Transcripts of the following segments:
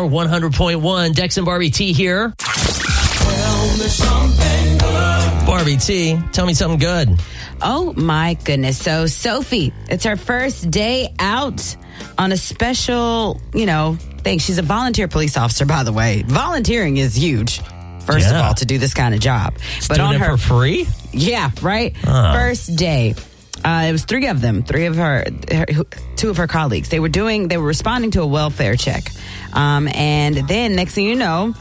100.1. Dex and Barbie T here. Tell me something good. Barbie T, tell me something good. Oh, my goodness. So, Sophie, it's her first day out on a special, thing. She's a volunteer police officer, by the way. Volunteering is huge, first of all, to do this kind of job. But doing it for free? Yeah, right? First day. It was three of them, two of her colleagues. They were responding to a welfare check. And then next thing you know,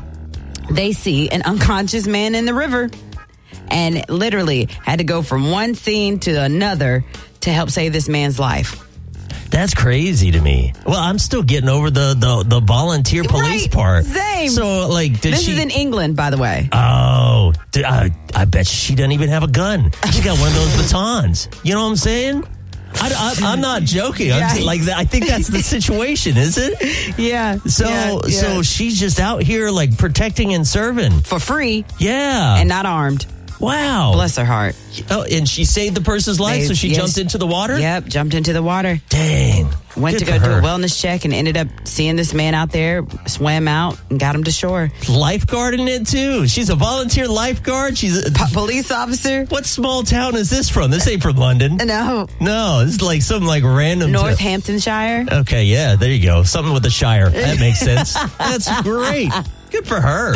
they see an unconscious man in the river and literally had to go from one scene to another to help save this man's life. That's crazy to me. Well, I'm still getting over the volunteer police part. Same. So, this is in England, by the way. Oh, I bet she doesn't even have a gun. She got one of those batons. You know what I'm saying? I'm not joking. Yeah. I think that's the situation, is it? Yeah. So she's just out here protecting and serving for free. Yeah, and not armed. Wow. Bless her heart. Oh, and she saved the person's life, so she jumped into the water? Yep, jumped into the water. Dang. Went to go do a wellness check and ended up seeing this man out there, swam out, and got him to shore. Lifeguarding it, too. She's a volunteer lifeguard. She's a police officer. What small town is this from? This ain't from London. No. No, this is some random... Northamptonshire. Okay, yeah, there you go. Something with the Shire. That makes sense. That's great. Good for her.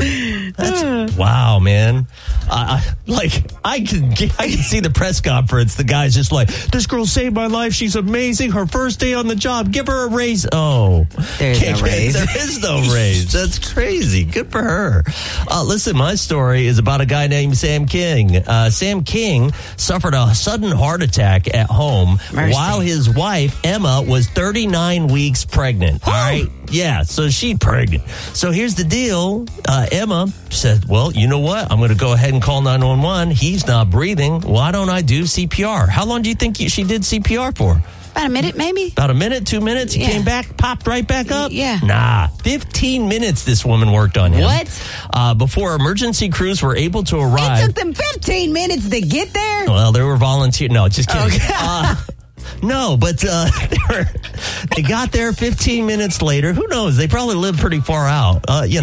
Wow, man. I can see the press conference. The guy's just like, this girl saved my life. She's amazing. Her first day on the job. Give her a raise. Oh, there's no raise. There is no raise. That's crazy. Good for her. Listen, my story is about a guy named Sam King. Sam King suffered a sudden heart attack at home while his wife, Emma, was 39 weeks pregnant. All right. Yeah, so she's pregnant. So here's the deal. Emma said, well, you know what? I'm going to go ahead and call 911. He's not breathing. Why don't I do CPR? How long do you think she did CPR for? About a minute, maybe. About a minute, 2 minutes. He came back, popped right back up. Yeah. Nah, 15 minutes this woman worked on him. What? Before emergency crews were able to arrive. It took them 15 minutes to get there? Well, they were volunteer. No, just kidding. Okay. No, but they got there 15 minutes later. Who knows? They probably lived pretty far out,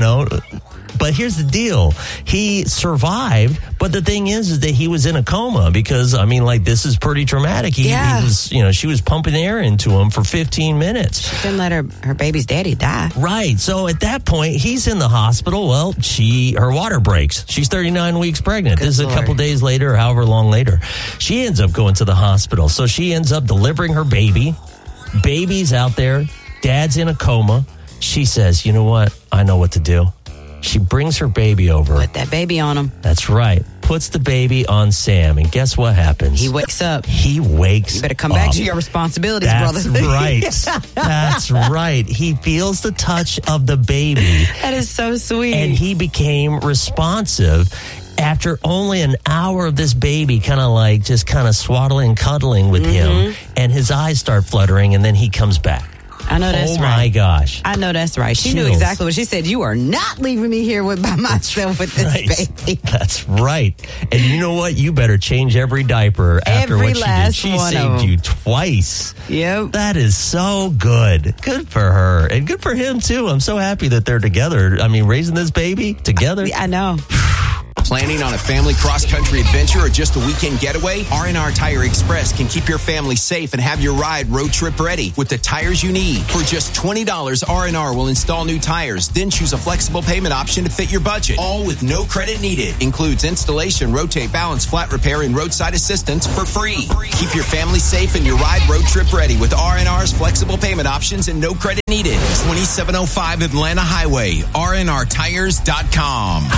But here's the deal. He survived, but the thing is that he was in a coma because, this is pretty traumatic. He was, she was pumping air into him for 15 minutes. She couldn't let her baby's daddy die. Right. So at that point, he's in the hospital. Well, her water breaks. She's 39 weeks pregnant. This is a couple days later, or however long later. She ends up going to the hospital. So she ends up delivering her baby. Baby's out there. Dad's in a coma. She says, you know what? I know what to do. She brings her baby over. Put that baby on him. That's right. Puts the baby on Sam. And guess what happens? He wakes up. You better come back to your responsibilities, brother. That's right. That's right. He feels the touch of the baby. That is so sweet. And he became responsive. After only an hour of this baby kind of swaddling, cuddling with him, and his eyes start fluttering, and then he comes back. I know that's right. Oh, my gosh. I know that's right. She knew exactly what she said. You are not leaving me here by myself with this baby. That's right. And you know what? You better change every diaper after what she did. She saved you twice. Yep. That is so good. Good for her. And good for him, too. I'm so happy that they're together. Raising this baby together. I know. Planning on a family cross-country adventure or just a weekend getaway? R&R Tire Express can keep your family safe and have your ride road trip ready with the tires you need. For just $20, R&R will install new tires, then choose a flexible payment option to fit your budget. All with no credit needed. Includes installation, rotate, balance, flat repair, and roadside assistance for free. Keep your family safe and your ride road trip ready with R&R's flexible payment options and no credit needed. 2705 Atlanta Highway, rnrtires.com.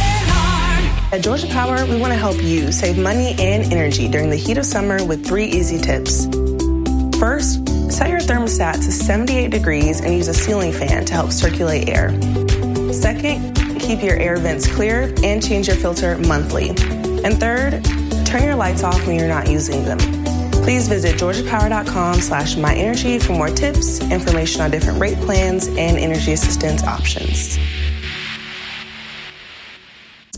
At Georgia Power, we want to help you save money and energy during the heat of summer with 3 easy tips. First, set your thermostat to 78 degrees and use a ceiling fan to help circulate air. Second, keep your air vents clear and change your filter monthly. And third, turn your lights off when you're not using them. Please visit georgiapower.com/myenergy for more tips, information on different rate plans, and energy assistance options.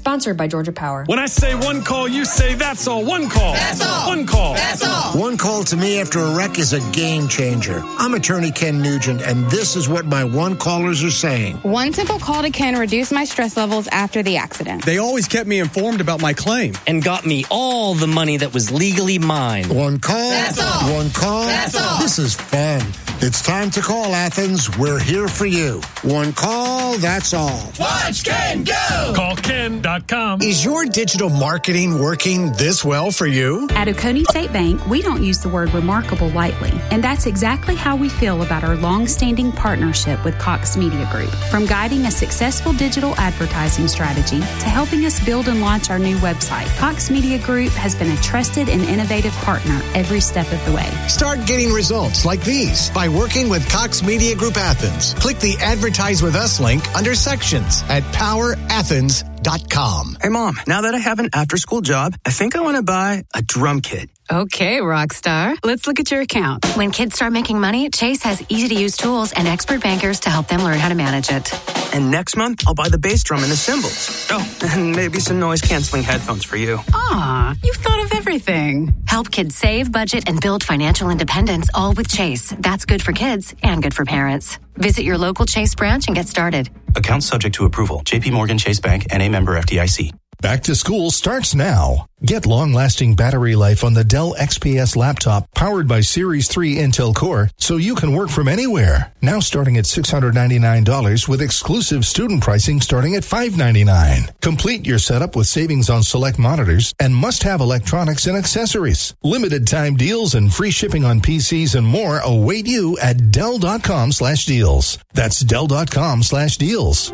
Sponsored by Georgia Power. When I say one call, you say that's all. One call. That's all. One call. That's all. One call to me after a wreck is a game changer. I'm attorney Ken Nugent, and this is what my one callers are saying. One simple call to Ken reduced my stress levels after the accident. They always kept me informed about my claim and got me all the money that was legally mine. One call. That's all. One call. That's all. This is fun. It's time to call, Athens. We're here for you. One call, that's all. Watch Ken go! CallKen.com. Is your digital marketing working this well for you? At Oconee State Bank, we don't use the word remarkable lightly, and that's exactly how we feel about our long-standing partnership with Cox Media Group. From guiding a successful digital advertising strategy to helping us build and launch our new website, Cox Media Group has been a trusted and innovative partner every step of the way. Start getting results like these by working with Cox Media Group Athens. Click the Advertise with Us link under Sections at powerathens.com. Hey, Mom, now that I have an after-school job, I think I want to buy a drum kit. Okay, Rockstar. Let's look at your account. When kids start making money, Chase has easy-to-use tools and expert bankers to help them learn how to manage it. And next month, I'll buy the bass drum and the cymbals. Oh, and maybe some noise-canceling headphones for you. Aw, you've thought of everything. Help kids save, budget, and build financial independence, all with Chase. That's good for kids and good for parents. Visit your local Chase branch and get started. Account subject to approval. J.P. Morgan Chase Bank, N.A. member FDIC. Back to school starts now. Get long-lasting battery life on the Dell XPS laptop powered by Series 3 Intel Core so you can work from anywhere. Now starting at $699 with exclusive student pricing starting at $599. Complete your setup with savings on select monitors and must-have electronics and accessories. Limited time deals and free shipping on PCs and more await you at Dell.com/deals. That's Dell.com/deals.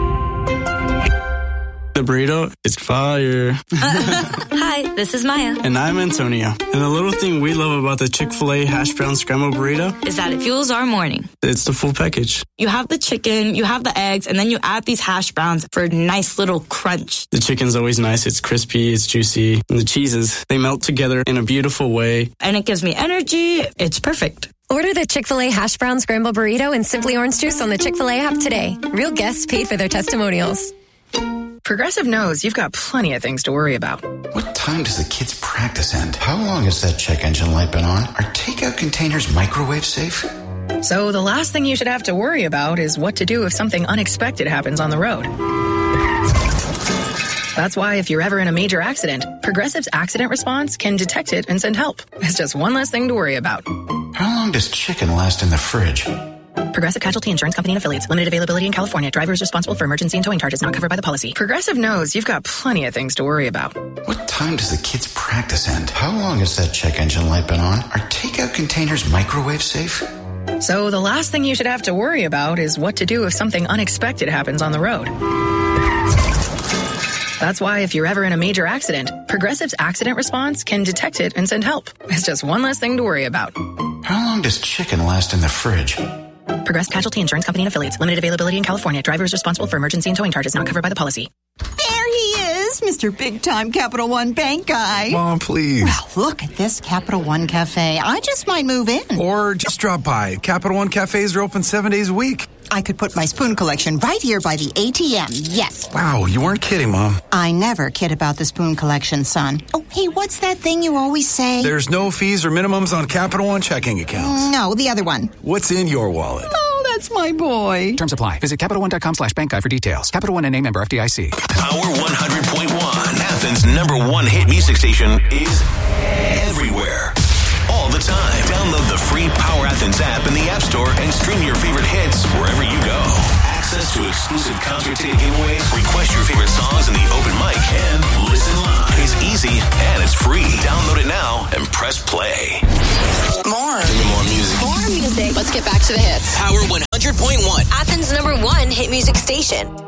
The burrito is fire. Hi, this is Maya. And I'm Antonio. And the little thing we love about the Chick-fil-A hash brown scrambled burrito is that it fuels our morning. It's the full package. You have the chicken, you have the eggs, and then you add these hash browns for a nice little crunch. The chicken's always nice. It's crispy, it's juicy. And the cheeses, they melt together in a beautiful way. And it gives me energy. It's perfect. Order the Chick-fil-A hash brown scrambled burrito and Simply Orange Juice on the Chick-fil-A app today. Real guests paid for their testimonials. Progressive knows you've got plenty of things to worry about. What time does the kids' practice end? How long has that check engine light been on? Are takeout containers microwave safe? So the last thing you should have to worry about is what to do if something unexpected happens on the road. That's why if you're ever in a major accident, Progressive's accident response can detect it and send help. It's just one less thing to worry about. How long does chicken last in the fridge? Progressive Casualty Insurance Company and Affiliates. Limited availability in California. Driver is responsible for emergency and towing charges not covered by the policy. Progressive knows you've got plenty of things to worry about. What time does the kids' practice end? How long has that check engine light been on? Are takeout containers microwave safe? So the last thing you should have to worry about is what to do if something unexpected happens on the road. That's why if you're ever in a major accident, Progressive's accident response can detect it and send help. It's just one less thing to worry about. How long does chicken last in the fridge? Progressive Casualty Insurance Company and Affiliates. Limited availability in California. Driver is responsible for emergency and towing charges not covered by the policy. There he is, Mr. Big Time Capital One Bank guy. Mom, please. Well, look at this Capital One Cafe. I just might move in. Or just drop by. Capital One Cafes are open 7 days a week. I could put my spoon collection right here by the ATM, yes. Wow, you weren't kidding, Mom. I never kid about the spoon collection, son. Oh, hey, what's that thing you always say? There's no fees or minimums on Capital One checking accounts. No, the other one. What's in your wallet? Oh, that's my boy. Terms apply. Visit CapitalOne.com/bank guide for details. Capital One and a member FDIC. Power 100.1, Athens' #1 hit music station, is everywhere. All the time. Download the free Power Athens app in the App Store and stream your favorite hits wherever you go. Access to exclusive concert ticket giveaways, request your favorite songs in the open mic, and listen live. It's easy and it's free. Download it now and press play. More. Give me more music. More music. Let's get back to the hits. Power 100.1. Athens' #1 hit music station.